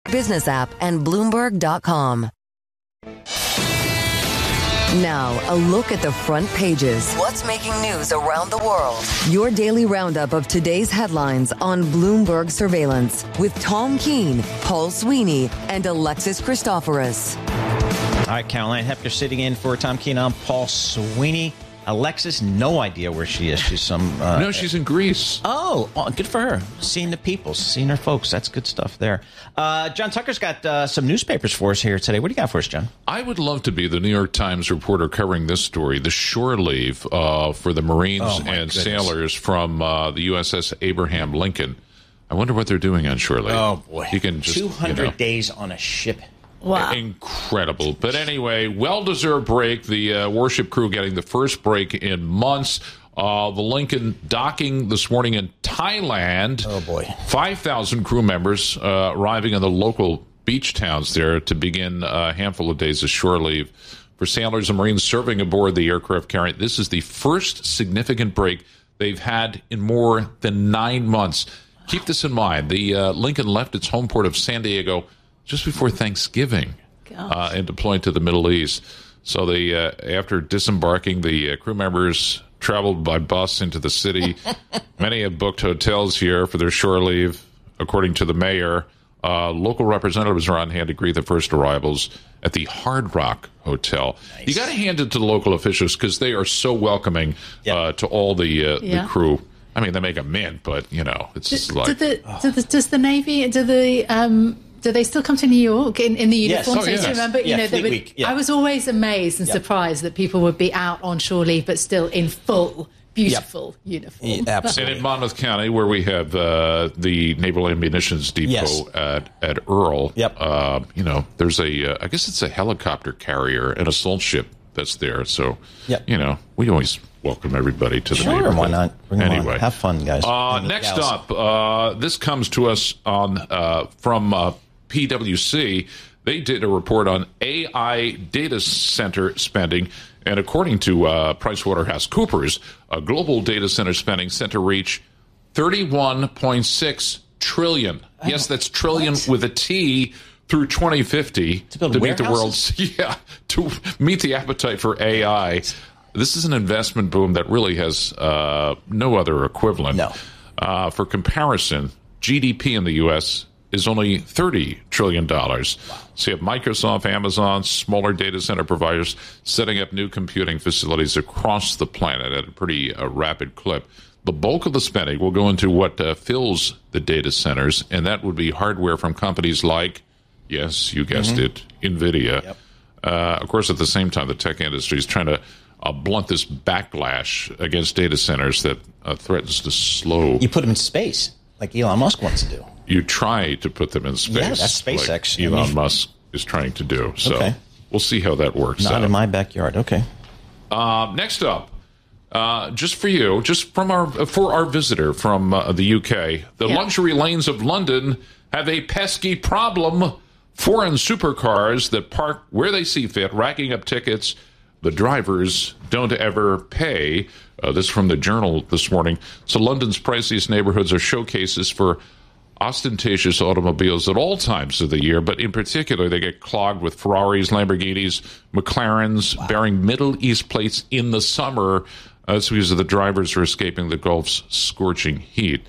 business app, and Bloomberg.com. Now, a look at the front pages. What's making news around the world? Your daily roundup of today's headlines on Bloomberg Surveillance with Tom Keene, Paul Sweeney, and Alexis Christoforous. All right, Caroline Hepker sitting in for Tom Keene. I'm Paul Sweeney. Alexis, no idea where she is. She's no, she's in Greece. Oh, good for her. Seeing the people, seeing her folks. That's good stuff there. John Tucker's got some newspapers for us here today. What do you got for us, John? I would love to be the New York Times reporter covering this story, the shore leave for the Marines and sailors from the USS Abraham Lincoln. I wonder what they're doing on shore leave. Oh, boy. You can just 200 days on a ship. Wow. Incredible. But anyway, well-deserved break. The warship crew getting the first break in months. The Lincoln docking this morning in Thailand. Oh, boy. 5,000 crew members arriving in the local beach towns there to begin a handful of days of shore leave for sailors and Marines serving aboard the aircraft carrier. This is the first significant break they've had in more than 9 months. Keep this in mind. The Lincoln left its home port of San Diego just before Thanksgiving and deployed to the Middle East. So they, after disembarking, the crew members traveled by bus into the city. Many have booked hotels here for their shore leave, according to the mayor. Local representatives are on hand to greet the first arrivals at the Hard Rock Hotel. Nice. You got to hand it to the local officials because they are so welcoming to all the crew. I mean, they make a mint, but, it's just like... Does the Navy, do they still come to New York in the uniforms? Yes. Remember, Fleet Week. Yeah. I was always amazed and surprised that people would be out on shore leave, but still in full, beautiful uniform. Yeah, absolutely. And in Monmouth County, where we have the Naval Ammunitions Depot at Earl, there's I guess it's a helicopter carrier, an assault ship that's there. So, we always welcome everybody to the neighborhood. Why not? Bring them anyway, on. Have fun, guys. Next up, this comes to us from PwC. They did a report on AI data center spending, and according to PricewaterhouseCoopers, global data center spending set to reach $31.6 trillion. Yes, that's trillion with a T through 2050 to meet the world's to meet the appetite for AI. This is an investment boom that really has no other equivalent. No. For comparison, GDP in the U.S. is only $30 trillion. Wow. So you have Microsoft, Amazon, smaller data center providers setting up new computing facilities across the planet at a pretty rapid clip. The bulk of the spending will go into what fills the data centers, and that would be hardware from companies like, yes, you guessed it, NVIDIA. Yep. Of course, at the same time, the tech industry is trying to blunt this backlash against data centers that threatens to slow. You put them in space, like Elon Musk wants to do. You try to put them in space. Yeah, that's SpaceX. Like Elon Musk is trying to do. So we'll see how that works out. Not in my backyard. Okay. Next up, just for you, just for our visitor from the UK, the luxury lanes of London have a pesky problem. Foreign supercars that park where they see fit, racking up tickets. The drivers don't ever pay. This from the Journal this morning. So London's priciest neighborhoods are showcases for ostentatious automobiles at all times of the year, but in particular, they get clogged with Ferraris, Lamborghinis, McLarens, bearing Middle East plates in the summer. That's because the drivers are escaping the Gulf's scorching heat.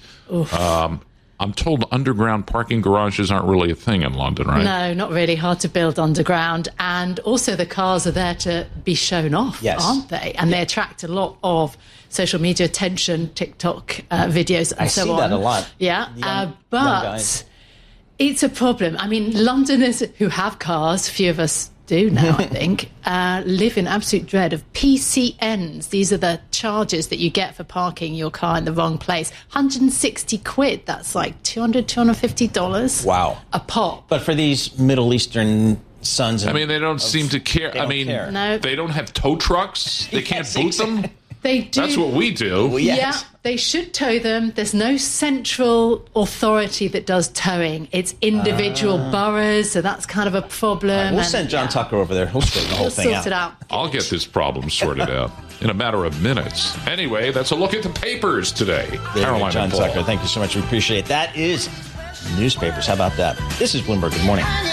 I'm told underground parking garages aren't really a thing in London, right? No, not really. Hard to build underground. And also the cars are there to be shown off, aren't they? And they attract a lot of social media attention, TikTok videos and so on. I see that a lot. Yeah, but it's a problem. I mean, Londoners who have cars, few of us do now, I think, live in absolute dread of PCNs. These are the charges that you get for parking your car in the wrong place. 160 quid. That's like $200, $250. Wow. A pop. But for these Middle Eastern sons... I mean, they don't seem to care. No. They don't have tow trucks. They can't boot them. They do. That's what we do. Well, yes. Yeah, they should tow them. There's no central authority that does towing. It's individual boroughs, so that's kind of a problem. Right, we'll send John Tucker over there. He'll straighten the whole thing out. Sort it out. I'll get this problem sorted out in a matter of minutes. Anyway, that's a look at the papers today. John Tucker, thank you so much. We appreciate it. That is newspapers. How about that? This is Bloomberg. Good morning.